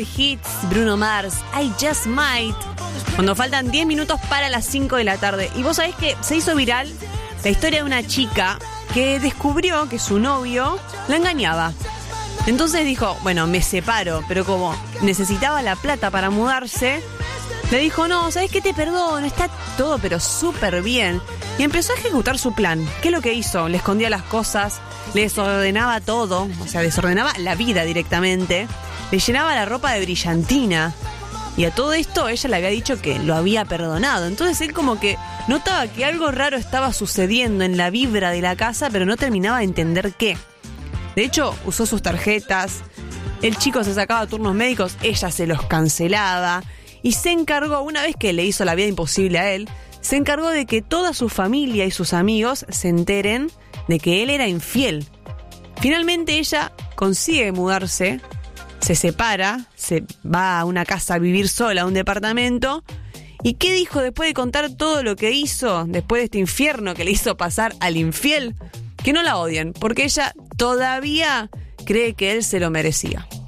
Hits, Bruno Mars, I Just Might, cuando faltan 10 minutos para las 5 de la tarde. Y vos sabés que se hizo viral la historia de una chica que descubrió que su novio la engañaba. Entonces dijo, bueno, me separo, pero como necesitaba la plata para mudarse, le dijo, no, ¿sabés qué? Te perdono, está todo pero súper bien. Y empezó a ejecutar su plan. ¿Qué es lo que hizo? Le escondía las cosas, le desordenaba todo, o sea, desordenaba la vida directamente, le llenaba la ropa de brillantina. Y a todo esto ella le había dicho que lo había perdonado. Entonces él como que notaba que algo raro estaba sucediendo en la vibra de la casa, pero no terminaba de entender qué. De hecho, usó sus tarjetas, el chico se sacaba turnos médicos, ella se los cancelaba. Y se encargó, una vez que le hizo la vida imposible a él, se encargó de que toda su familia y sus amigos se enteren de que él era infiel. Finalmente ella consigue mudarse, se separa, se va a una casa a vivir sola, a un departamento. ¿Y qué dijo después de contar todo lo que hizo, después de este infierno que le hizo pasar al infiel? Que no la odien, porque ella todavía cree que él se lo merecía.